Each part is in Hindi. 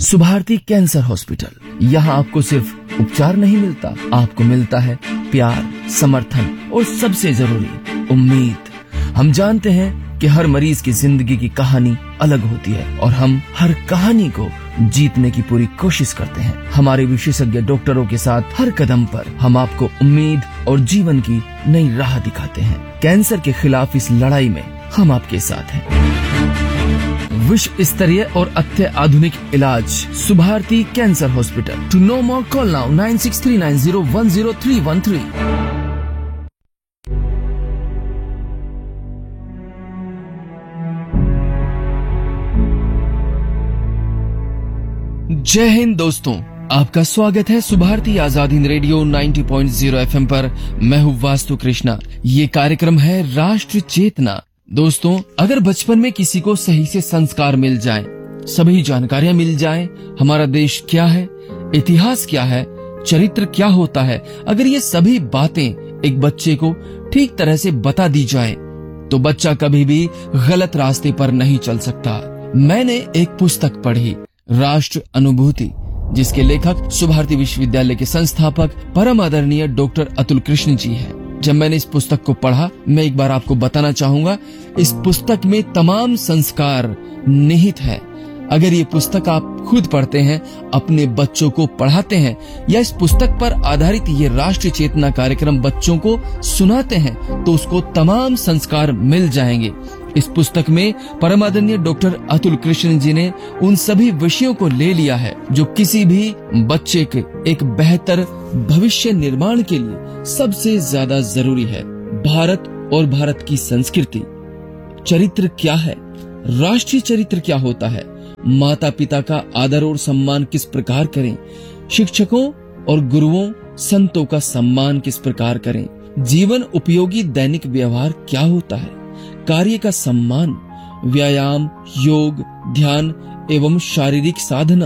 Subharti cancer hospital. यहाँ आपको सिर्फ उपचार नहीं मिलता, आपको मिलता है प्यार, समर्थन और सबसे जरूरी उम्मीद। हम जानते हैं कि हर मरीज की जिंदगी की कहानी अलग होती है और हम हर कहानी को जीतने की पूरी कोशिश करते हैं। हमारे विशेषज्ञ डॉक्टरों के साथ हर कदम पर हम आपको उम्मीद और जीवन की नई राह दिखाते हैं। कैंसर के खिलाफ इस लड़ाई में हम आपके साथ हैं। विश्व स्तरीय और अत्याधुनिक इलाज, Subharti cancer hospital. To know more call now 9639010313। जय हिंद दोस्तों, आपका स्वागत है सुभारती आजाद हिंद रेडियो 90.0 FM पर। मैं हूँ वास्तु कृष्णा। ये कार्यक्रम है राष्ट्र चेतना। दोस्तों, अगर बचपन में किसी को सही से संस्कार मिल जाए, सभी जानकारियां मिल जाए, हमारा देश क्या है, इतिहास क्या है, चरित्र क्या होता है, अगर ये सभी बातें एक बच्चे को ठीक तरह से बता दी जाए तो बच्चा कभी भी गलत रास्ते पर नहीं चल सकता। मैंने एक पुस्तक पढ़ी, राष्ट्र अनुभूति, जिसके लेखक सुभारती विश्वविद्यालय के संस्थापक परम आदरणीय डॉक्टर अतुल कृष्ण जी हैं। जब मैंने इस पुस्तक को पढ़ा, मैं एक बार आपको बताना चाहूंगा, इस पुस्तक में तमाम संस्कार निहित है। अगर ये पुस्तक आप खुद पढ़ते हैं, अपने बच्चों को पढ़ाते हैं, या इस पुस्तक पर आधारित ये राष्ट्रीय चेतना कार्यक्रम बच्चों को सुनाते हैं, तो उसको तमाम संस्कार मिल जाएंगे। इस पुस्तक में परम आदरणीय डॉक्टर अतुल कृष्ण जी ने उन सभी विषयों को ले लिया है जो किसी भी बच्चे के एक बेहतर भविष्य निर्माण के लिए सबसे ज्यादा जरूरी है। भारत और भारत की संस्कृति, चरित्र क्या है, राष्ट्रीय चरित्र क्या होता है, माता पिता का आदर और सम्मान किस प्रकार करें, शिक्षकों और गुरुओं संतों का सम्मान किस प्रकार करें, जीवन उपयोगी दैनिक व्यवहार क्या होता है, कार्य का सम्मान, व्यायाम, योग, ध्यान एवं शारीरिक साधना,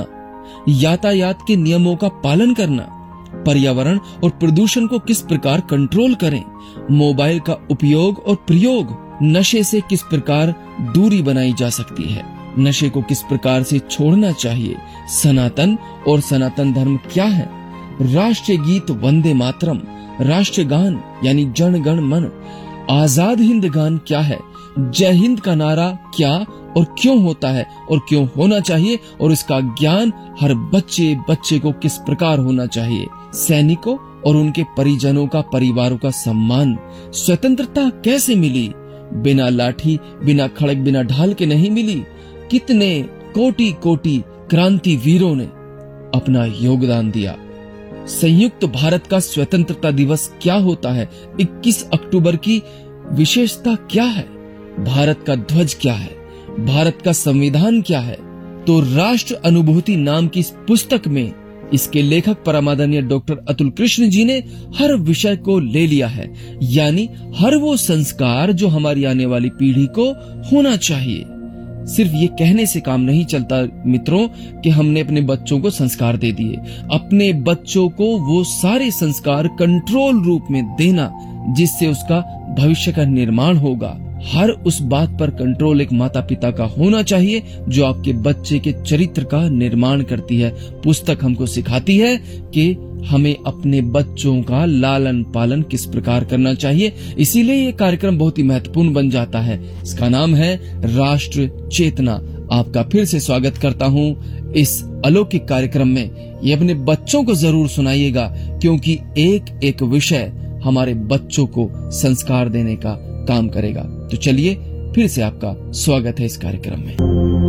यातायात के नियमों का पालन करना, पर्यावरण और प्रदूषण को किस प्रकार कंट्रोल करें, मोबाइल का उपयोग और प्रयोग, नशे से किस प्रकार दूरी बनाई जा सकती है, नशे को किस प्रकार से छोड़ना चाहिए, सनातन और सनातन धर्म क्या है, राष्ट्रीय गीत वंदे मातरम, राष्ट्रीय गान यानी जन गण मन, आजाद हिंद गान क्या है, जय हिंद का नारा क्या और क्यों होता है और क्यों होना चाहिए, और इसका ज्ञान हर बच्चे को किस प्रकार होना चाहिए, सैनिकों और उनके परिजनों का, परिवारों का सम्मान, स्वतंत्रता कैसे मिली, बिना लाठी, बिना खड़ग, बिना ढाल के नहीं मिली, कितने कोटि कोटि क्रांति वीरों ने अपना योगदान दिया, संयुक्त भारत का स्वतंत्रता दिवस क्या होता है, 21 अक्टूबर की विशेषता क्या है, भारत का ध्वज क्या है, भारत का संविधान क्या है। तो राष्ट्र अनुभूति नाम की इस पुस्तक में इसके लेखक परम आदरणीय डॉक्टर अतुल कृष्ण जी ने हर विषय को ले लिया है, यानी हर वो संस्कार जो हमारी आने वाली पीढ़ी को होना चाहिए। सिर्फ ये कहने से काम नहीं चलता मित्रों कि हमने अपने बच्चों को संस्कार दे दिए। अपने बच्चों को वो सारे संस्कार कंट्रोल रूप में देना जिससे उसका भविष्य का निर्माण होगा। हर उस बात पर कंट्रोल एक माता पिता का होना चाहिए जो आपके बच्चे के चरित्र का निर्माण करती है। पुस्तक हमको सिखाती है कि हमें अपने बच्चों का लालन पालन किस प्रकार करना चाहिए। इसीलिए ये कार्यक्रम बहुत ही महत्वपूर्ण बन जाता है। इसका नाम है राष्ट्र चेतना। आपका फिर से स्वागत करता हूँ इस अलौकिक कार्यक्रम में। ये अपने बच्चों को जरूर सुनाइएगा, क्योंकि एक एक विषय हमारे बच्चों को संस्कार देने का काम करेगा। तो चलिए फिर से आपका स्वागत है इस कार्यक्रम में।